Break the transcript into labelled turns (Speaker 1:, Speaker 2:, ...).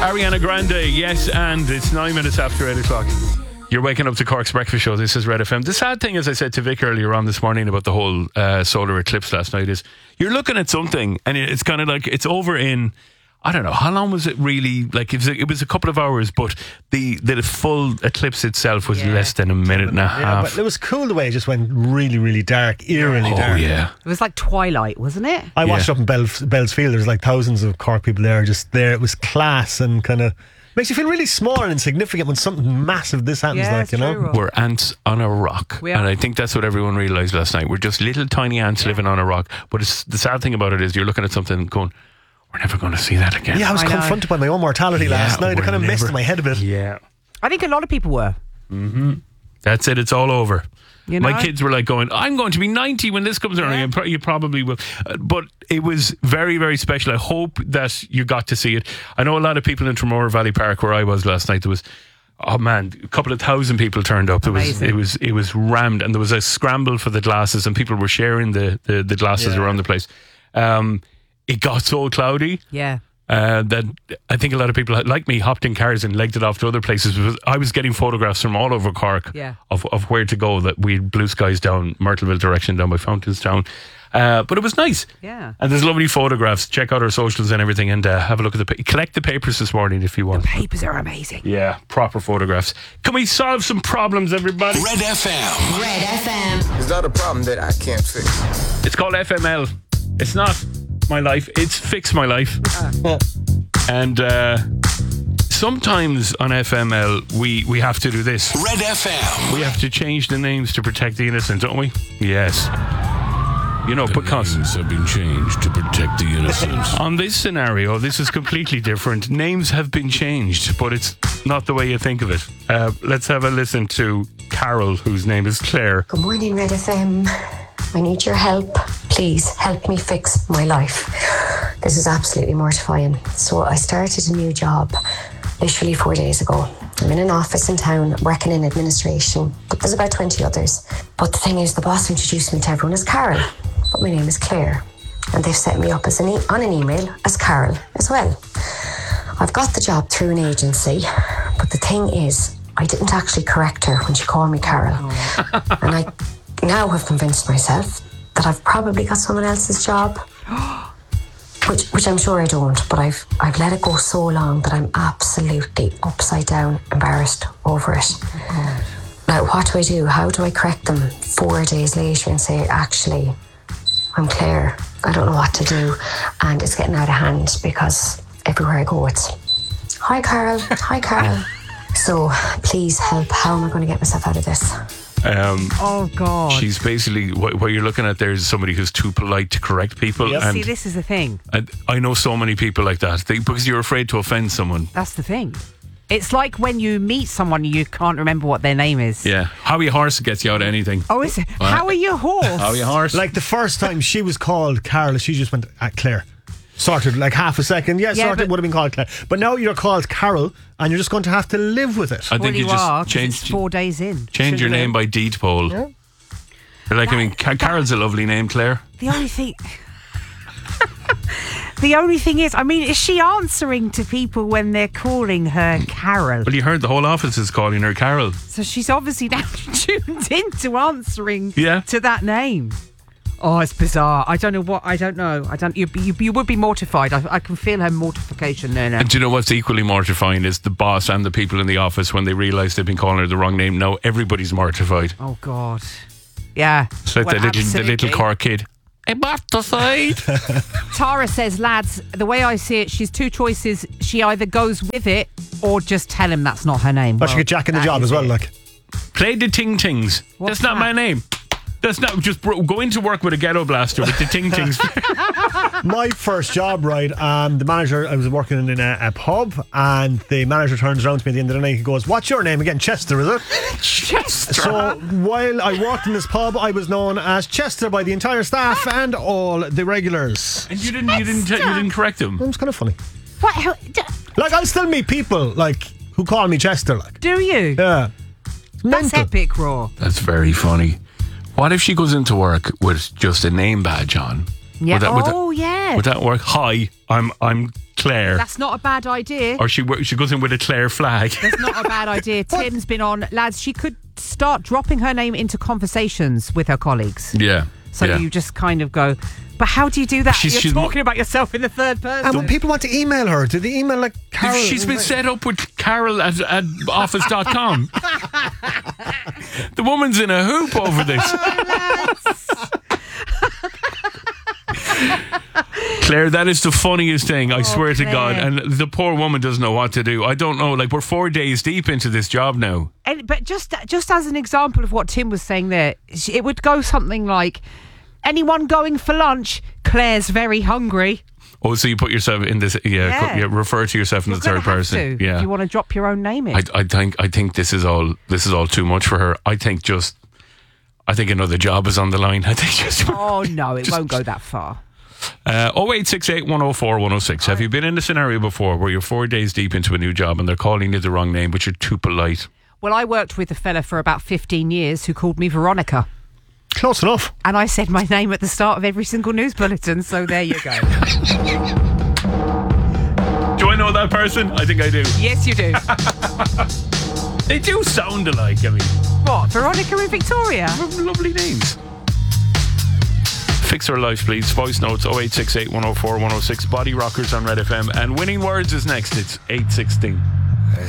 Speaker 1: Ariana Grande, yes, and it's 9 minutes after 8 o'clock. You're waking up to Cork's Breakfast Show. This is Red FM. The sad thing, as I said to Vic earlier on this morning about the whole solar eclipse last night, is you're looking at something and it's kind of like it's over in, I don't know, how long was it really? Like it was a couple of hours, but the full eclipse itself was less than a minute and a half.
Speaker 2: But it was cool the way it just went really, really dark, eerily dark.
Speaker 1: Oh, yeah.
Speaker 3: It was like twilight, wasn't it?
Speaker 2: I watched up in Bell's Field. There's like thousands of Cork people there, just there. It was class and kind of makes you feel really small and insignificant when something massive this happens,
Speaker 3: Yeah,
Speaker 2: like, you know?
Speaker 3: true.
Speaker 1: We're ants on a rock.
Speaker 3: We are.
Speaker 1: And I think that's what everyone realised last night. We're just little tiny ants living on a rock. But the sad thing about it is you're looking at something going, we're never going to see that again.
Speaker 2: Yeah, I was confronted by my own mortality last night. It kind of messed in my head a bit.
Speaker 1: Yeah.
Speaker 3: I think a lot of people were.
Speaker 1: That's it. It's all over.
Speaker 3: You know?
Speaker 1: My kids were like going, I'm going to be 90 when this comes around. You probably will. But it was very, very special. I hope that you got to see it. I know a lot of people in Tremor Valley Park where I was last night, there was, oh man, a couple of thousand people turned up. It was rammed, and there was a scramble for the glasses, and people were sharing the glasses around the place. It got so cloudy.
Speaker 3: Yeah.
Speaker 1: That I think a lot of people like me hopped in cars and legged it off to other places. I was getting photographs from all over Cork of where to go, that we had blue skies down Myrtleville direction, down by Fountainstown. But it was nice.
Speaker 3: Yeah.
Speaker 1: And there's lovely photographs. Check out our socials and everything, and have a look at collect the papers this morning if you want.
Speaker 3: The papers are amazing.
Speaker 1: Yeah, proper photographs. Can we solve some problems, everybody?
Speaker 4: Red FM.
Speaker 5: Red FM.
Speaker 6: It's not a problem that I can't fix.
Speaker 1: It's called FML. It's not my life, it's Fix My Life. And sometimes on FML we have to do this.
Speaker 4: Red FM.
Speaker 1: We have to change the names to protect the innocent, don't we? Yes. You know, because
Speaker 4: names have been changed to protect the innocent.
Speaker 1: on this scenario, this is completely different. Names have been changed, but it's not the way you think of it. Let's have a listen to Carol, whose name is Claire.
Speaker 7: Good morning, Red FM. I need your help. Please help me fix my life. This is absolutely mortifying. So I started a new job literally 4 days ago. I'm in an office in town working in administration, but there's about 20 others. But the thing is, the boss introduced me to everyone as Carol, but my name is Claire. And they've set me up as on an email as Carol as well. I've got the job through an agency, but the thing is, I didn't actually correct her when she called me Carol. And I now have convinced myself that I've probably got someone else's job, which I'm sure I don't, but I've let it go so long that I'm absolutely upside down embarrassed over it. Now, what do I do? How do I correct them 4 days later and say, actually, I'm Claire, I don't know what to do, and it's getting out of hand because everywhere I go it's, hi Carol. So please help, how am I going to get myself out of this?
Speaker 3: Oh God.
Speaker 1: She's basically, what you're looking at there is somebody who's too polite to correct people.
Speaker 2: Yep.
Speaker 1: And
Speaker 3: See, this is the thing.
Speaker 1: I know so many people like that, because you're afraid to offend someone.
Speaker 3: That's the thing. It's like when you meet someone you can't remember what their name is.
Speaker 1: Yeah. Howie Horse gets you out of anything.
Speaker 3: Oh, is it? How are you, horse?
Speaker 1: Howie Horse.
Speaker 2: Like the first time she was called Carol, she just went at Claire. Sorted, like half a second. Yeah, sorted, would have been called Claire. But now you're called Carol, and you're just going to have to live with it.
Speaker 1: I think you just
Speaker 3: 'cause
Speaker 1: change
Speaker 3: it's 4 days in.
Speaker 1: Change your name by deed poll.
Speaker 2: Yeah.
Speaker 1: Like, I mean, Carol's a lovely name, Claire.
Speaker 3: The only thing... The only thing is, I mean, is she answering to people when they're calling her Carol?
Speaker 1: Well, you heard the whole office is calling her Carol.
Speaker 3: So she's obviously now tuned into answering
Speaker 1: Yeah.
Speaker 3: to that name. Oh, it's bizarre. I don't know what. I don't know. You would be mortified. I can feel her mortification there now.
Speaker 1: And do you know what's equally mortifying is the boss and the people in the office when they realise they've been calling her the wrong name. Now everybody's mortified.
Speaker 3: Oh God. Yeah.
Speaker 1: It's like
Speaker 3: Well,
Speaker 1: the little
Speaker 3: absolutely.
Speaker 1: Cork kid. I'm mortified.
Speaker 3: Tara says, lads, the way I see it, she's two choices. She either goes with it or just tell him that's not her name.
Speaker 2: But she get Jack in the
Speaker 3: that
Speaker 2: job
Speaker 3: is
Speaker 2: as well,
Speaker 3: it.
Speaker 2: like.
Speaker 1: Play the ting tings.
Speaker 3: What's
Speaker 1: That's not
Speaker 3: that?
Speaker 1: my name. That's not just go into work with a ghetto blaster with the ting tings.
Speaker 2: My first job, right? The manager, I was working in a pub, and the manager turns around to me at the end of the night. He goes, "What's your name again?" Chester, is it?
Speaker 1: Chester.
Speaker 2: So while I worked in this pub, I was known as Chester by the entire staff and all the regulars.
Speaker 1: And you didn't correct him.
Speaker 2: It was kind of funny.
Speaker 3: What?
Speaker 2: Like, I'll still meet people like who call me Chester. Like,
Speaker 3: Do you?
Speaker 2: yeah, it's
Speaker 3: That's
Speaker 2: mental.
Speaker 3: epic, Raw.
Speaker 1: That's very funny. What if she goes into work with just a name badge on
Speaker 3: Yeah.
Speaker 1: Would
Speaker 3: Yeah.
Speaker 1: Would that work? Hi, I'm Claire.
Speaker 3: That's not a bad idea.
Speaker 1: Or she goes in with a Claire flag.
Speaker 3: That's not a bad idea. Tim's been on. Lads, she could start dropping her name into conversations with her colleagues.
Speaker 1: Yeah.
Speaker 3: So
Speaker 1: yeah.
Speaker 3: you just kind of go, but how do you do that?
Speaker 1: She's
Speaker 3: You're talking about yourself in the third person.
Speaker 2: And when people want to email her, do they email like Carol?
Speaker 1: She's been set up with Carol at office.com. The woman's in a hoop over this. Claire, that is the funniest thing, I swear to God. And the poor woman doesn't know what to do. I don't know. Like, we're 4 days deep into this job now.
Speaker 3: But just as an example of what Tim was saying there, it would go something like, anyone going for lunch? Claire's very hungry.
Speaker 1: Oh, so you put yourself in this, refer to yourself in the third person.
Speaker 3: Yeah. If you want to drop your own name in.
Speaker 1: I think this is all too much for her. I think another job is on the line. I think just.
Speaker 3: Oh no, it won't go that far.
Speaker 1: 0868 104 106. Have you been in a scenario before where you're 4 days deep into a new job and they're calling you the wrong name, but you're too polite?
Speaker 3: Well, I worked with a fella for about 15 years who called me Veronica.
Speaker 2: Close enough.
Speaker 3: And I said my name at the start of every single news bulletin, so there you go.
Speaker 1: Do I know that person? I think I do.
Speaker 3: Yes, you do.
Speaker 1: They do sound alike, I mean.
Speaker 3: What, Veronica and Victoria?
Speaker 1: Lovely names. Fix Our Life, please. Voice notes 0868 104 106. Body Rockers on Red FM. And Winning Words is next. It's 8:16.